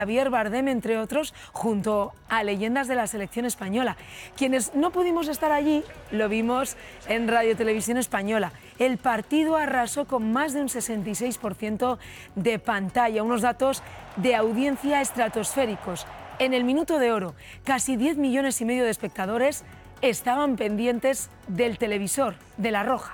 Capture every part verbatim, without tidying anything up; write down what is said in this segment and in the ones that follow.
Javier Bardem, entre otros, junto a leyendas de la selección española. Quienes no pudimos estar allí, lo vimos en Radio Televisión Española. El partido arrasó con más de un sesenta y seis por ciento de pantalla, unos datos de audiencia estratosféricos. En el minuto de oro, casi diez millones y medio de espectadores estaban pendientes del televisor, de La Roja.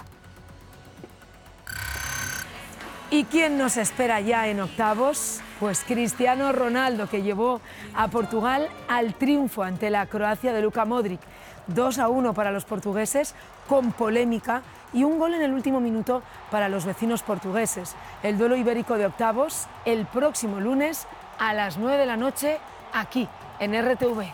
¿Y quién nos espera ya en octavos? Pues Cristiano Ronaldo, que llevó a Portugal al triunfo ante la Croacia de Luka Modric. dos a uno para los portugueses, con polémica, y un gol en el último minuto para los vecinos portugueses. El duelo ibérico de octavos el próximo lunes a las nueve de la noche, aquí, en R T V.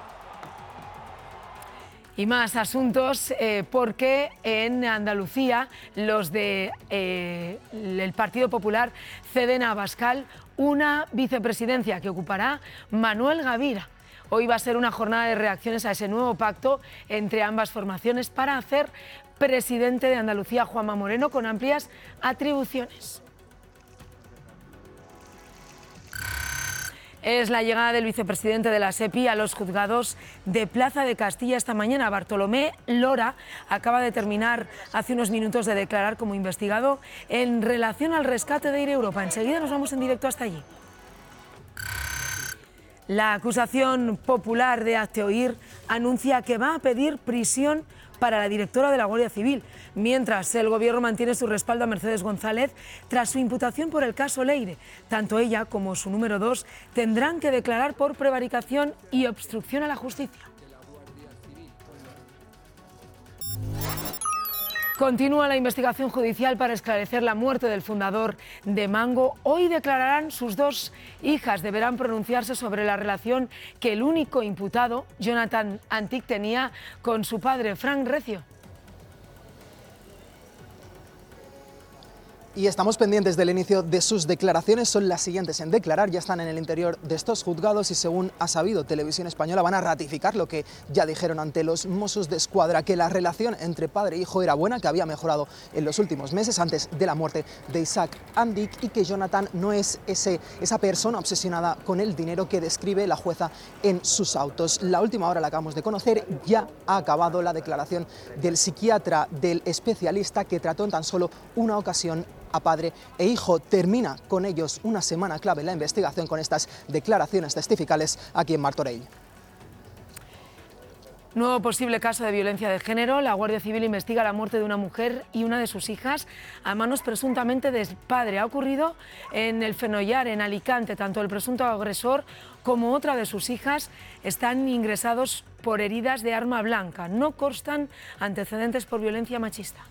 Y más asuntos, eh, porque en Andalucía los del de, eh, Partido Popular ceden a Abascal una vicepresidencia que ocupará Manuel Gavira. Hoy va a ser una jornada de reacciones a ese nuevo pacto entre ambas formaciones para hacer presidente de Andalucía a Juanma Moreno, con amplias atribuciones. Es la llegada del vicepresidente de la SEPI a los juzgados de Plaza de Castilla esta mañana. Bartolomé Lora acaba de terminar hace unos minutos de declarar como investigado en relación al rescate de Air Europa. Enseguida nos vamos en directo hasta allí. La acusación popular de Hazte-Oír anuncia que va a pedir prisión para la directora de la Guardia Civil, mientras el Gobierno mantiene su respaldo a Mercedes González tras su imputación por el caso Leire. Tanto ella como su número dos tendrán que declarar por prevaricación y obstrucción a la justicia. Continúa la investigación judicial para esclarecer la muerte del fundador de Mango. Hoy declararán sus dos hijas. Deberán pronunciarse sobre la relación que el único imputado, Jonathan Antic, tenía con su padre, Fran Recio. Y estamos pendientes del inicio de sus declaraciones. Son las siguientes en declarar, ya están en el interior de estos juzgados y, según ha sabido Televisión Española, van a ratificar lo que ya dijeron ante los Mossos d'Esquadra, que la relación entre padre e hijo era buena, que había mejorado en los últimos meses antes de la muerte de Isaac Andic, y que Jonathan no es ese, esa persona obsesionada con el dinero que describe la jueza en sus autos. La última hora la acabamos de conocer, ya ha acabado la declaración del psiquiatra, del especialista que trató en tan solo una ocasión a padre e hijo. Termina con ellos una semana clave en la investigación con estas declaraciones testificales aquí en Martorell. Nuevo posible caso de violencia de género. La Guardia Civil investiga la muerte de una mujer y una de sus hijas a manos presuntamente del padre. Ha ocurrido en el Fenollar, en Alicante. Tanto el presunto agresor como otra de sus hijas están ingresados por heridas de arma blanca. No constan antecedentes por violencia machista.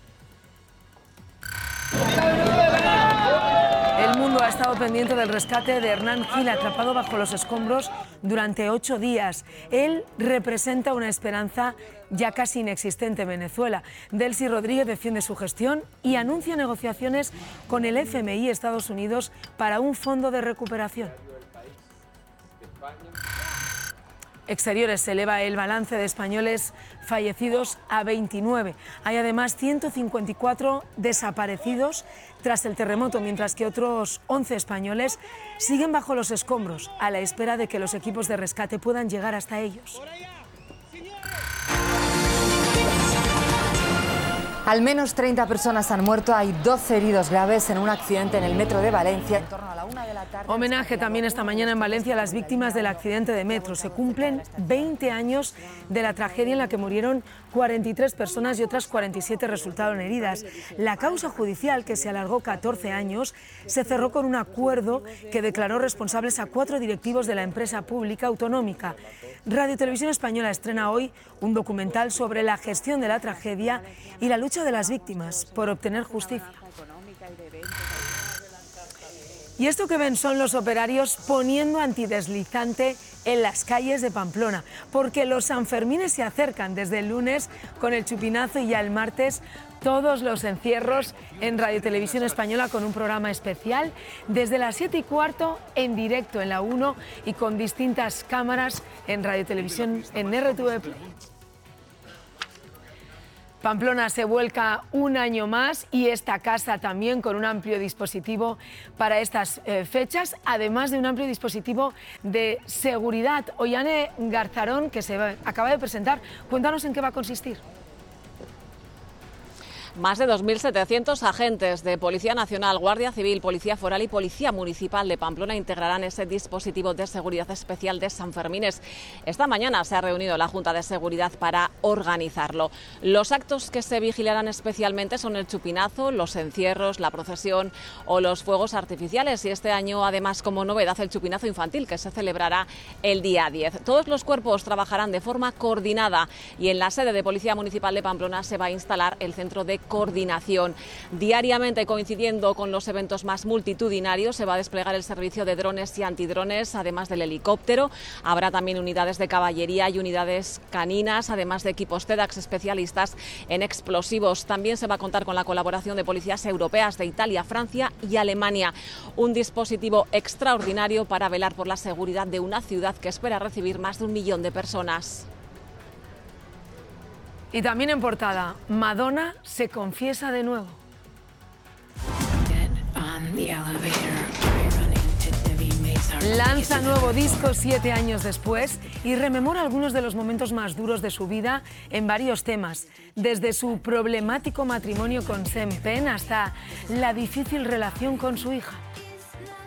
El mundo ha estado pendiente del rescate de Hernán Gil, atrapado bajo los escombros durante ocho días. Él representa una esperanza ya casi inexistente en Venezuela. Delcy Rodríguez defiende su gestión y anuncia negociaciones con el F M I Estados Unidos para un fondo de recuperación. Exteriores, se eleva el balance de españoles fallecidos a veintinueve. Hay además ciento cincuenta y cuatro desaparecidos tras el terremoto, mientras que otros once españoles siguen bajo los escombros, a la espera de que los equipos de rescate puedan llegar hasta ellos. Al menos treinta personas han muerto, hay doce heridos graves en un accidente en el metro de Valencia. En torno a la una de la tarde. Homenaje también esta mañana en Valencia a las víctimas del accidente de metro. Se cumplen veinte años de la tragedia en la que murieron cuarenta y tres personas y otras cuarenta y siete resultaron heridas. La causa judicial, que se alargó catorce años, se cerró con un acuerdo que declaró responsables a cuatro directivos de la empresa pública autonómica. Radio Televisión Española estrena hoy un documental sobre la gestión de la tragedia y la lucha de las víctimas por obtener justicia. Y esto que ven son los operarios poniendo antideslizante en las calles de Pamplona, porque los Sanfermines se acercan desde el lunes con el chupinazo y ya el martes todos los encierros en Radio Televisión Española con un programa especial desde las siete y cuarto en directo en la uno y con distintas cámaras en Radio Televisión en R T V Play. Pamplona se vuelca un año más y esta casa también con un amplio dispositivo para estas eh, fechas, además de un amplio dispositivo de seguridad. Ollane Garzarón, que se va, acaba de presentar, cuéntanos en qué va a consistir. Más de dos mil setecientos agentes de Policía Nacional, Guardia Civil, Policía Foral y Policía Municipal de Pamplona integrarán ese dispositivo de seguridad especial de Sanfermines. Esta mañana se ha reunido la Junta de Seguridad para organizarlo. Los actos que se vigilarán especialmente son el chupinazo, los encierros, la procesión o los fuegos artificiales. Y este año, además, como novedad, el chupinazo infantil, que se celebrará el día diez. Todos los cuerpos trabajarán de forma coordinada y en la sede de Policía Municipal de Pamplona se va a instalar el centro de coordinación. Diariamente, coincidiendo con los eventos más multitudinarios, se va a desplegar el servicio de drones y antidrones, además del helicóptero. Habrá también unidades de caballería y unidades caninas, además de equipos TEDx especialistas en explosivos. También se va a contar con la colaboración de policías europeas de Italia, Francia y Alemania. Un dispositivo extraordinario para velar por la seguridad de una ciudad que espera recibir más de un millón de personas. Y también en portada, Madonna se confiesa de nuevo. Lanza nuevo disco siete años después y rememora algunos de los momentos más duros de su vida en varios temas, desde su problemático matrimonio con Sean Penn hasta la difícil relación con su hija.